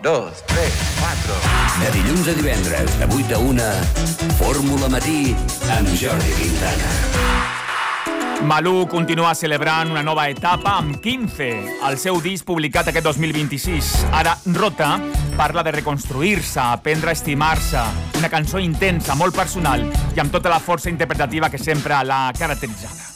2, 3, 4. De dilluns a divendres, de 8 a 1, Fórmula Matí, amb Jordi Quintana. Malú continua celebrant una nova etapa amb 15, el seu disc publicat aquest 2026. Ara, Rota parla de reconstruir-se, aprendre a estimar-se, una cançó intensa, molt personal i amb tota la força interpretativa que sempre l'ha caracteritzada.